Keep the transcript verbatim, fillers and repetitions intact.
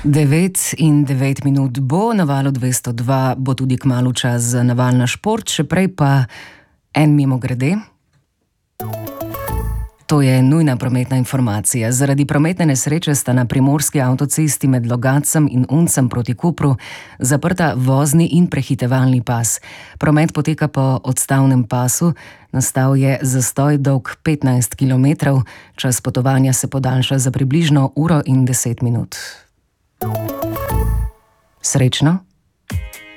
devet in devet minut bo, na valu dvesto dva bo tudi kmalu čas za naval na šport, še prej pa en mimogrede. To je nujna prometna informacija. Zaradi prometne nesreče sta na primorski avtocesti med Logatcem in Uncem proti Kopru zaprta vozni in prehitevalni pas. Promet poteka po odstavnem pasu, nastal je zastoj dolg petnajst kilometrov, čas potovanja se podaljša za približno uro in deset minut. Srečno!